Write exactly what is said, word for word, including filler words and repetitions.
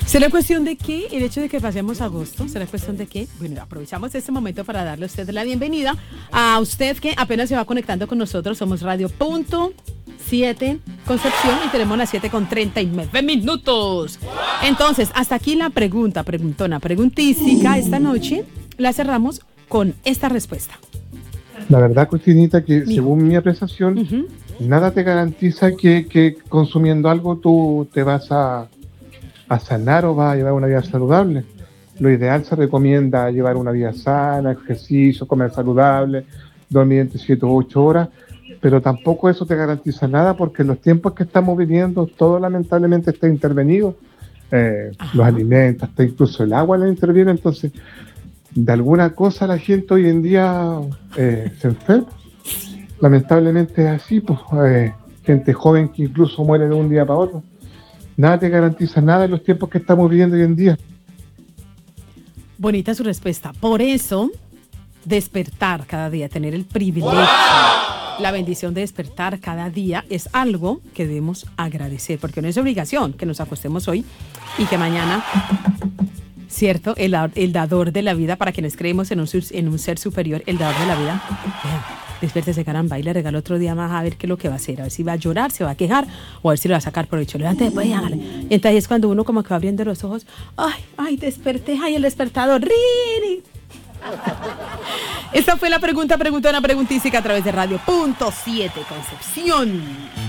¿Será cuestión de qué? El hecho de que pasemos agosto, ¿será cuestión de qué? Bueno, aprovechamos este momento para darle a usted la bienvenida. A usted que apenas se va conectando con nosotros, somos Radio Punto siete Concepción y tenemos las siete con treinta y nueve minutos. Entonces, hasta aquí la pregunta, preguntona, preguntística. Esta noche la cerramos con esta respuesta. La verdad, Cristinita, que Mijo. según mi apreciación, uh-huh. nada te garantiza que, que consumiendo algo tú te vas a, a sanar o vas a llevar una vida saludable. Lo ideal se recomienda llevar una vida sana, ejercicio, comer saludable, dormir entre siete u ocho horas, pero tampoco eso te garantiza nada porque en los tiempos que estamos viviendo todo lamentablemente está intervenido. Eh, los alimentos, hasta incluso el agua le interviene, entonces de alguna cosa la gente hoy en día eh, se enferma. Lamentablemente es así, pues eh, gente joven que incluso muere de un día para otro. Nada te garantiza nada en los tiempos que estamos viviendo hoy en día. Bonita su respuesta. Por eso, despertar cada día, tener el privilegio, ¡wow!, la bendición de despertar cada día es algo que debemos agradecer, porque no es obligación que nos acostemos hoy y que mañana, ¿cierto? El, el dador de la vida, para quienes creemos en un, en un ser superior, el dador de la vida, vean, despiértese caramba y le regala otro día más a ver qué es lo que va a hacer, a ver si va a llorar, se va a quejar o a ver si le va a sacar provecho. Levante, pues, hágale. Y entonces es cuando uno como que va abriendo los ojos, ay, ay, desperté, ay, el despertador, ¡rini! Esta fue la pregunta, preguntona, preguntística a través de Radio Punto siete Concepción.